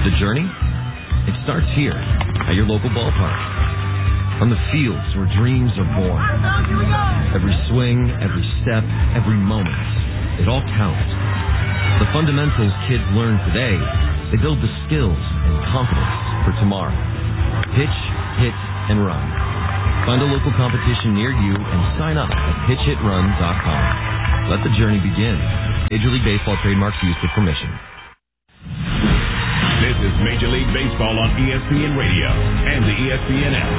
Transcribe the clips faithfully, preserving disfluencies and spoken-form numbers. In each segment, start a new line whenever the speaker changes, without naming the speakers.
The journey? It starts here, at your local ballpark. On the fields where dreams are born. Every swing, every step, every moment, it all counts. The fundamentals kids learn today, they build the skills and confidence for tomorrow. Pitch, hit, and run. Find a local competition near you and sign up at pitch hit run dot com. Let the journey begin. Major League Baseball trademarks used with permission.
This is Major League Baseball on E S P N Radio and the E S P N app.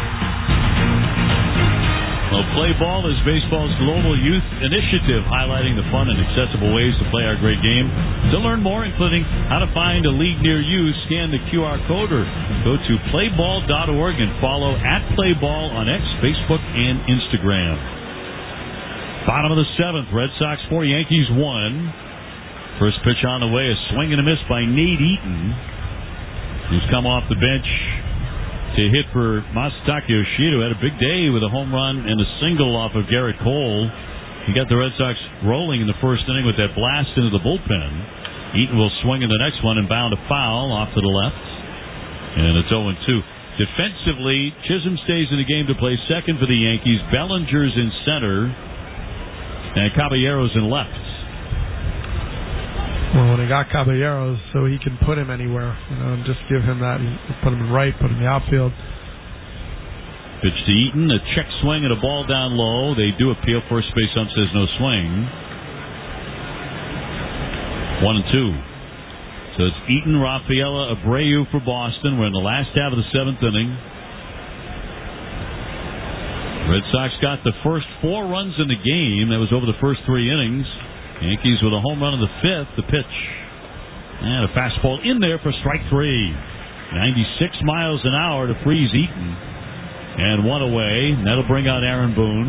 Well, Play Ball is baseball's global youth initiative, highlighting the fun and accessible ways to play our great game. To learn more, including how to find a league near you, scan the Q R code or go to play ball dot org and follow at Playball on X, Facebook, and Instagram. Bottom of the seventh, Red Sox four, Yankees one. First pitch on the way, a swing and a miss by Nate Eaton, who's come off the bench to hit for Masataka Yoshida, who had a big day with a home run and a single off of Garrett Cole. He got the Red Sox rolling in the first inning with that blast into the bullpen. Eaton will swing in the next one and bound a foul off to the left. And it's oh and two. Defensively, Chisholm stays in the game to play second for the Yankees. Bellinger's in center. And Caballero's in left.
Well, when he got Caballeros, so he can put him anywhere, you know, and just give him that. He put him in right, put him in the outfield.
Pitch to Eaton, a check swing and a ball down low. They do appeal. First base ump says no swing. One and two. So it's Eaton, Rafaela, Abreu for Boston. We're in the last half of the seventh inning. Red Sox got the first four runs in the game. That was over the first three innings. Yankees with a home run in the fifth. The pitch. And a fastball in there for strike three. ninety-six miles an hour to freeze Eaton. And one away. And that'll bring out Aaron Boone.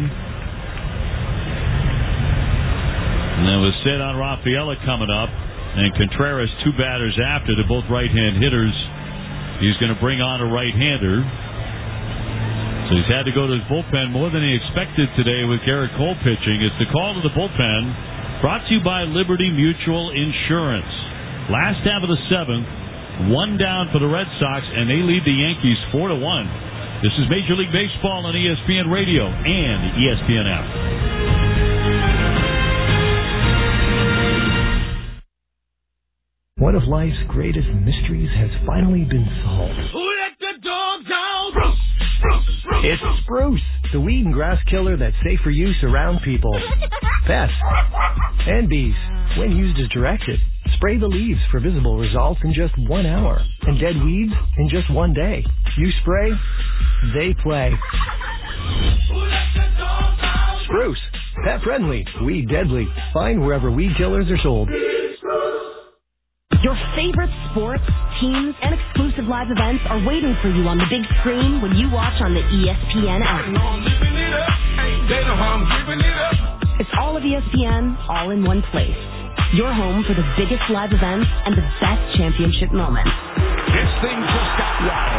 And then with Cedar Rafaela coming up. And Contreras, two batters after. They're both right-hand hitters. He's going to bring on a right-hander. So he's had to go to his bullpen more than he expected today with Garrett Cole pitching. It's the call to the bullpen. Brought to you by Liberty Mutual Insurance. Last half of the seventh, one down for the Red Sox, and they lead the Yankees four to one. This is Major League Baseball on E S P N Radio and the E S P N app.
One of life's greatest mysteries has finally been solved.
Who let the dogs out? Bruce, Bruce, Bruce.
It's Spruce, the weed and grass killer that's safe for use around people, pests, and bees. When used as directed, spray the leaves for visible results in just one hour, and dead weeds in just one day. You spray, they play. Spruce, pet friendly, weed deadly. Find wherever weed killers are sold.
Your favorite sports, teams, and exclusive live events are waiting for you on the big screen when you watch on the E S P N app. It's all of E S P N, all in one place. Your home for the biggest live events and the best championship moments.
This thing just got wild.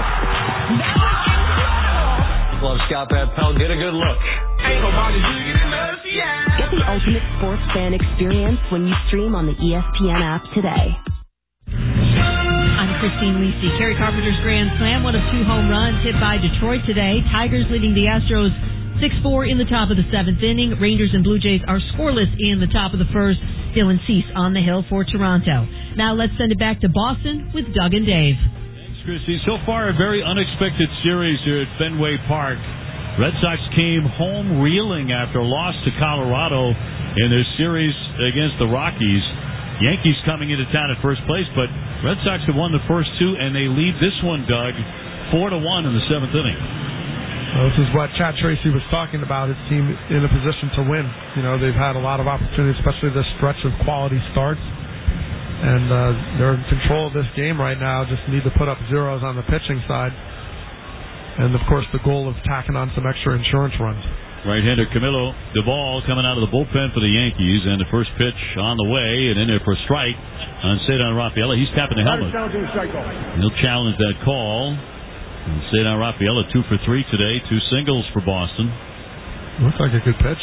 Love Scott Van Pelt. Get a good look.
Ain't nobody bigger than us, yeah.
Get the ultimate sports fan experience when you stream on the E S P N app today.
I'm Christine Lisi. Kerry Carpenter's grand slam, one of two home runs hit by Detroit today. Tigers leading the Astros six four in the top of the seventh inning. Rangers and Blue Jays are scoreless in the top of the first. Dylan Cease on the hill for Toronto. Now let's send it back to Boston with Doug and Dave.
Thanks, Christy. So far, a very unexpected series here at Fenway Park. Red Sox came home reeling after a loss to Colorado in their series against the Rockies. Yankees coming into town at first place, but Red Sox have won the first two, and they lead this one, Doug, four to one in the seventh inning.
Well, this is what Chad Tracy was talking about, his team in a position to win. You know, they've had a lot of opportunities, especially this stretch of quality starts. And uh, they're in control of this game right now, just need to put up zeros on the pitching side. And, of course, the goal of tacking on some extra insurance runs.
Right-hander Camilo Duvall coming out of the bullpen for the Yankees, and the first pitch on the way, and in there for a strike on Cedar Rafaela. He's tapping the helmet. He'll challenge that call. And Cedar Rafaela, two for three today, two singles for Boston.
Looks like a good pitch.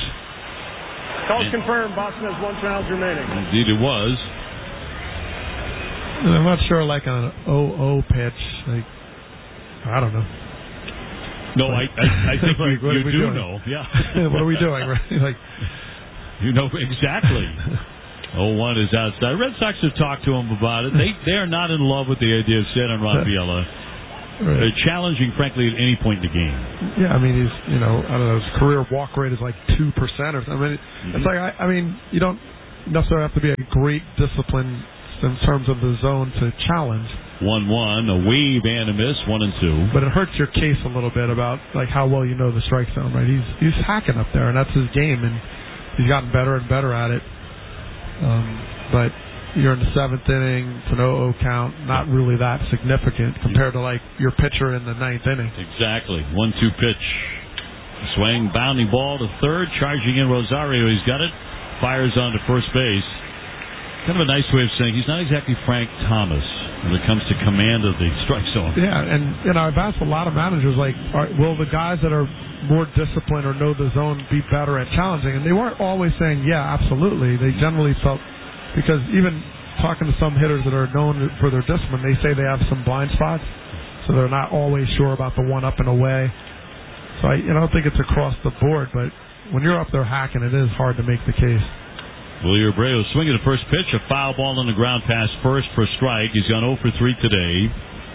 Call's confirmed. Boston has one challenge remaining.
Indeed it was.
And I'm not sure, like on an oh oh pitch, like I don't know.
No,
like,
I I, I think
like,
you, you do
doing?
know. Yeah.
What are we doing? Right? Like,
you know exactly. oh one is outside. Red Sox have talked to him about it. They they are not in love with the idea of Cedric Rafaela. Right. Uh, challenging, frankly, at any point in the game.
Yeah, I mean, he's, you know, I don't know, his career walk rate is like two percent or something. I mean, mm-hmm. It's like, I, I mean, you don't necessarily have to be a great discipline in terms of the zone to challenge.
one one, a weave and a miss, one and two.
But it hurts your case a little bit about, like, how well you know the strike zone, right? He's he's hacking up there, and that's his game, and he's gotten better and better at it. Um, but you're in the seventh inning, it's an oh oh count, not really that significant compared to, like, your pitcher in the ninth inning.
Exactly. one two pitch. Swing, bounding ball to third, charging in Rosario. He's got it. Fires on to first base. Kind of a nice way of saying he's not exactly Frank Thomas when it comes to command of the strike zone.
Yeah, and, you know, I've asked a lot of managers, like, are, will the guys that are more disciplined or know the zone be better at challenging? And they weren't always saying, yeah, absolutely. They generally felt... Because even talking to some hitters that are known for their discipline, they say they have some blind spots, so they're not always sure about the one up and away. So I, you know, I don't think it's across the board, but when you're up there hacking, it is hard to make the case.
Willie Abreu swinging the first pitch, a foul ball on the ground past first for a strike. He's gone oh for three today.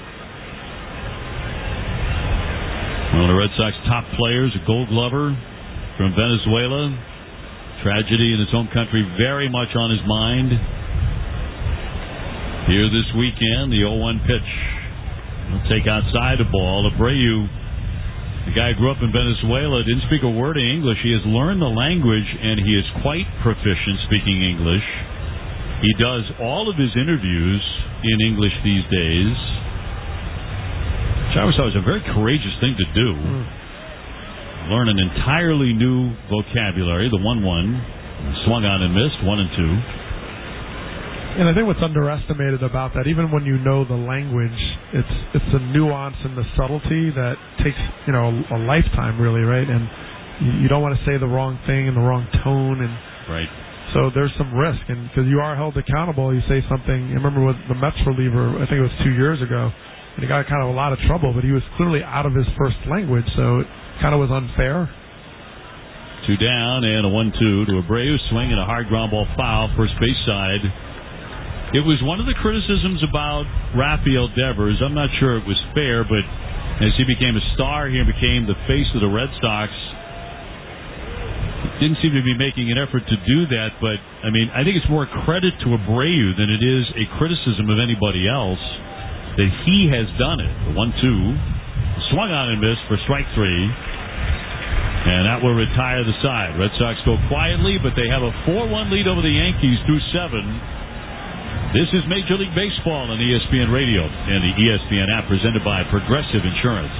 One of the Red Sox top players, a Gold Glover from Venezuela. Tragedy in his home country very much on his mind. Here this weekend, the oh one pitch. He'll take outside the ball. Abreu, the guy who grew up in Venezuela, didn't speak a word of English. He has learned the language, and he is quite proficient speaking English. He does all of his interviews in English these days, which I always thought was a very courageous thing to do. Mm. Learn an entirely new vocabulary. The one one swung on and missed, one and two.
And I think what's underestimated about that, even when you know the language, it's it's the nuance and the subtlety that takes, you know, a, a lifetime, really, right? And you, you don't want to say the wrong thing in the wrong tone, and
right.
So there's some risk, and because you are held accountable, you say something. I remember with the Mets reliever, I think it was two years ago, and he got kind of a lot of trouble, but he was clearly out of his first language, so. Kind of was unfair.
Two down and a one two to Abreu. Swing and a hard ground ball foul, first base side. It was one of the criticisms about Rafael Devers. I'm not sure it was fair, but as he became a star here, became the face of the Red Sox, he didn't seem to be making an effort to do that. But, I mean, I think it's more credit to Abreu than it is a criticism of anybody else that he has done it. The one two. Swung on and missed for strike three. And that will retire the side. Red Sox go quietly, but they have a four one lead over the Yankees through seven. This is Major League Baseball on E S P N Radio and the E S P N app presented by Progressive Insurance.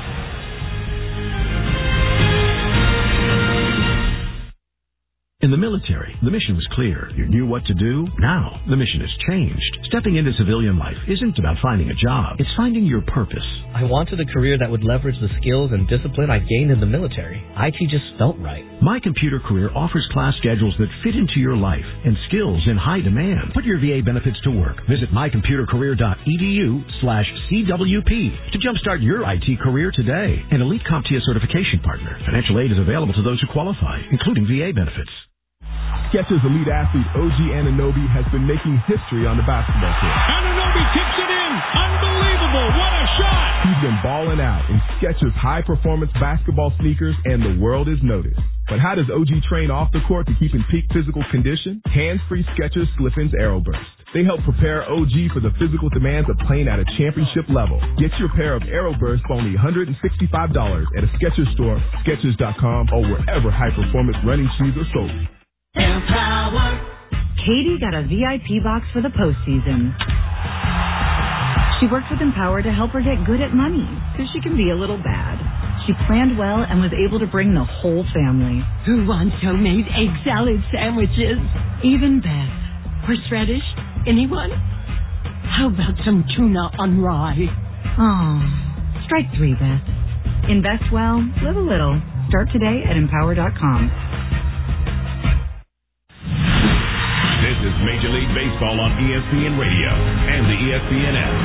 In the military, the mission was clear. You knew what to do. Now, the mission has changed. Stepping into civilian life isn't about finding a job. It's finding your purpose.
I wanted a career that would leverage the skills and discipline I gained in the military. I T just felt right.
My Computer Career offers class schedules that fit into your life and skills in high demand. Put your V A benefits to work. Visit mycomputercareer.edu slash CWP to jumpstart your I T career today. An elite CompTIA certification partner. Financial aid is available to those who qualify, including V A benefits.
Skechers elite athlete O G Anunoby has been making history on the basketball court.
Anunoby kicks it in. Unbelievable. What a shot.
He's been balling out in Skechers high-performance basketball sneakers, and the world has noticed. But how does O G train off the court to keep in peak physical condition? Hands-free Skechers Slip-ins Aeroburst. They help prepare O G for the physical demands of playing at a championship level. Get your pair of Aeroburst for only one hundred sixty-five dollars at a Skechers store, Skechers dot com, or wherever high-performance running shoes are sold.
Empower. Katie got a V I P box for the postseason. She worked with Empower to help her get good at money, because she can be a little bad. She planned well and was able to bring the whole family.
Who wants homemade egg salad sandwiches?
Even Beth.
Horseradish? Anyone? How about some tuna on rye?
Oh, strike three, Beth. Invest well, live a little. Start today at empower dot com.
This is Major League Baseball on E S P N Radio and the E S P N app.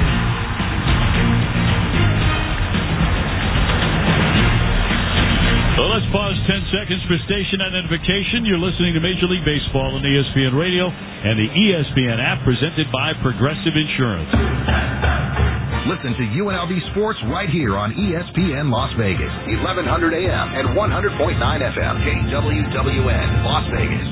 So let's pause ten seconds for station identification. You're listening to Major League Baseball on E S P N Radio and the E S P N app, presented by Progressive Insurance.
Listen to U N L V Sports right here on E S P N Las Vegas, eleven hundred A M and one hundred point nine F M, K W W N, Las Vegas.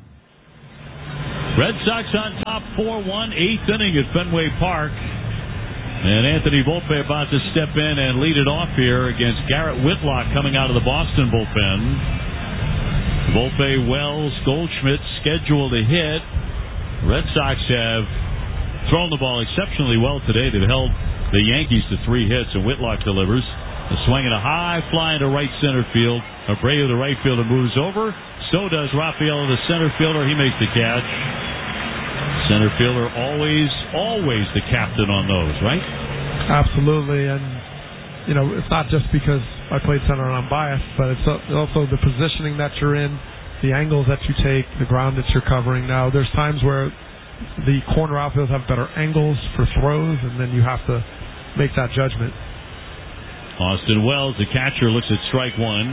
Red Sox on top four one, eighth inning at Fenway Park. And Anthony Volpe about to step in and lead it off here against Garrett Whitlock coming out of the Boston bullpen. Volpe, Wells, Goldschmidt scheduled to hit. Red Sox have thrown the ball exceptionally well today. They've held the Yankees to three hits, and Whitlock delivers. A swing and a high fly into right center field. Abreu, the right fielder, moves over. So does Rafael, the center fielder. He makes the catch. Center fielder always, always the captain on those, right?
Absolutely, and you know, it's not just because I played center and I'm biased, but it's also the positioning that you're in, the angles that you take, the ground that you're covering. Now, there's times where the corner outfielders have better angles for throws, and then you have to make that judgment.
Austin Wells, the catcher, looks at strike one.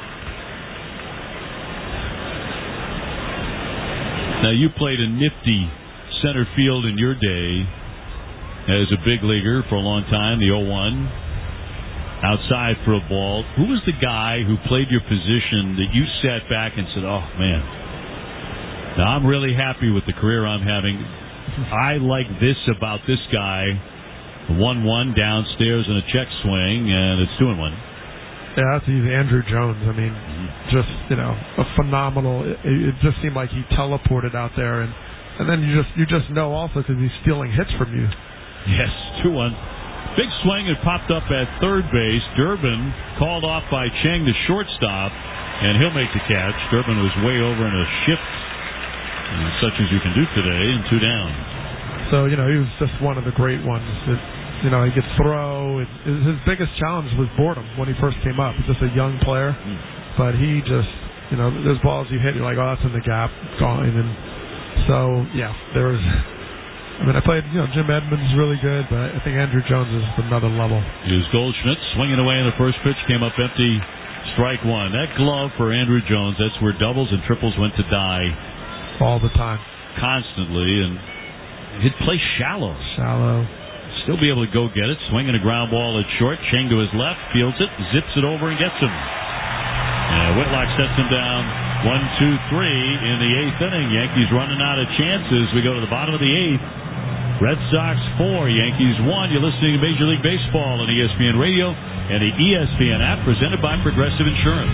Now, you played a nifty center field in your day as a big leaguer for a long time, the oh one. Outside for a ball. Who was the guy who played your position that you sat back and said, oh, man, now I'm really happy with the career I'm having. I like this about this guy. one one downstairs in a check swing, and it's two and one.
Yeah, that's easy. Andrew Jones. I mean, just, you know, a phenomenal. It, it just seemed like he teleported out there, and and then you just you just know also because he's stealing hits from you.
Yes, two one. Big swing had popped up at third base. Durbin called off by Cheng, the shortstop, and he'll make the catch. Durbin was way over in a shift, such as you can do today, and two down.
So, you know, he was just one of the great ones. It, you know, he could throw. It, his biggest challenge was boredom when he first came up. He's just a young player, mm. but he just, you know, there's balls you hit, you're like, oh, that's in the gap, gone. And so, yeah, there was. I mean, I played, you know, Jim Edmonds is really good, but I think Andrew Jones is another level.
Here's Goldschmidt swinging away in the first pitch, came up empty, strike one. That glove for Andrew Jones, that's where doubles and triples went to die.
All the time.
Constantly, and he'd play shallow.
Shallow.
Still be able to go get it, swinging a ground ball at short, Cheng to his left, fields it, zips it over and gets him. And Whitlock sets him down one, two, three in the eighth inning. Yankees running out of chances. We go to the bottom of the eighth. Red Sox four, Yankees one. You're listening to Major League Baseball on E S P N Radio and the E S P N app, presented by Progressive Insurance.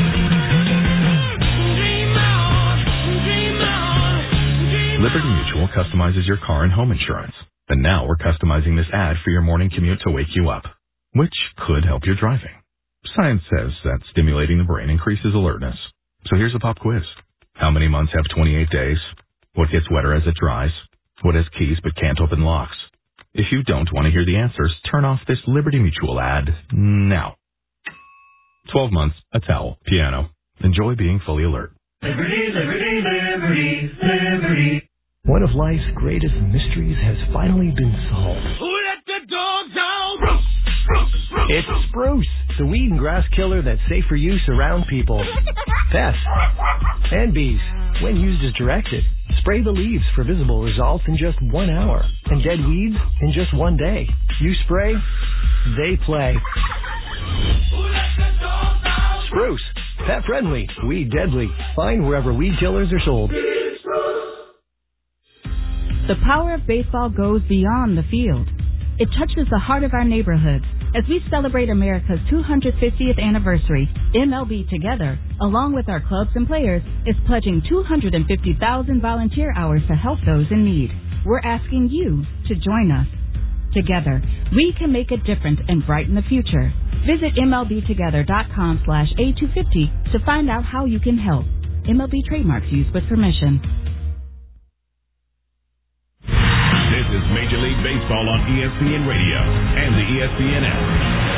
Liberty Mutual customizes your car and home insurance. And now we're customizing this ad for your morning commute to wake you up, which could help your driving. Science says that stimulating the brain increases alertness. So here's a pop quiz. How many months have twenty-eight days? What gets wetter as it dries? What has keys but can't open locks? If you don't want to hear the answers, turn off this Liberty Mutual ad now. twelve months, a towel, piano. Enjoy being fully alert.
Liberty, liberty, liberty, liberty.
One of life's greatest mysteries has finally been solved.
Who let the dogs out?
It's Spruce, the weed and grass killer that's safe for use around people, pests, and bees. When used as directed, spray the leaves for visible results in just one hour, and dead weeds in just one day. You spray, they play. Spruce, pet friendly, weed deadly. Find wherever weed killers are sold.
The power of baseball goes beyond the field. It touches the heart of our neighborhoods. As we celebrate America's two hundred fiftieth anniversary, M L B Together, along with our clubs and players, is pledging two hundred fifty thousand volunteer hours to help those in need. We're asking you to join us. Together, we can make a difference and brighten the future. Visit MLBtogether.com slash A250 to find out how you can help. M L B trademarks used with permission.
This is Major League Baseball on E S P N Radio and the E S P N app.